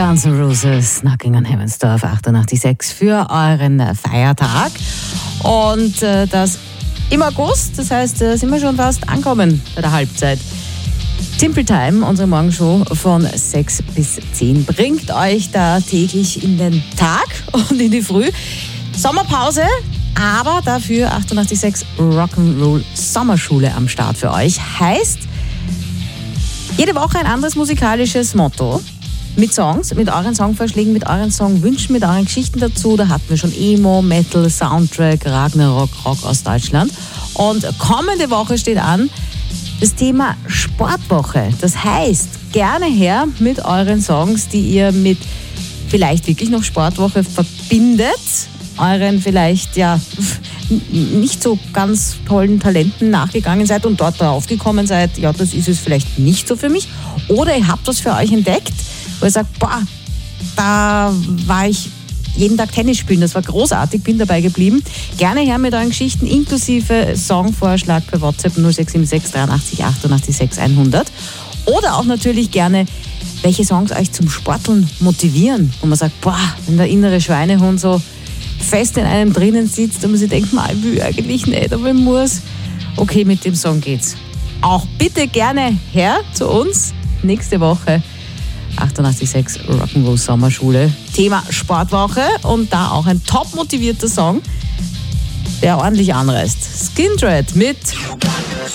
Guns N' Roses, Knocking on Heaven's Door auf 88.6 für euren Feiertag. Und das im August, das heißt, sind wir schon fast angekommen bei der Halbzeit. Simple Time, unsere Morgenshow von 6 bis 10, bringt euch da täglich in den Tag und in die Früh. Sommerpause, aber dafür 88.6 Rock'n'Roll Sommerschule am Start für euch. Heißt, jede Woche ein anderes musikalisches Motto. Mit Songs, mit euren Songvorschlägen, mit euren Songwünschen, mit euren Geschichten dazu. Da hatten wir schon Emo, Metal, Soundtrack, Ragnarok, Rock aus Deutschland. Und kommende Woche steht an das Thema Sportwoche. Das heißt, gerne her mit euren Songs, die ihr mit vielleicht wirklich noch Sportwoche verbindet. Euren vielleicht nicht so ganz tollen Talenten nachgegangen seid und dort drauf gekommen seid, ja, das ist es vielleicht nicht so für mich. Oder ihr habt was für euch entdeckt, wo ihr sagt, da war ich jeden Tag Tennis spielen, das war großartig, bin dabei geblieben. Gerne her mit euren Geschichten inklusive Songvorschlag per WhatsApp 0676 83 88 600. Oder auch natürlich gerne, welche Songs euch zum Sporteln motivieren, wo man sagt, wenn der innere Schweinehund so fest in einem drinnen sitzt und man sich denkt, ich will eigentlich nicht, aber ich muss. Okay, mit dem Song geht's. Auch bitte gerne her zu uns nächste Woche. 88.6 Rock'n'Roll Sommerschule. Thema Sportwoche und da auch ein top motivierter Song, der ordentlich anreißt. Skindred mit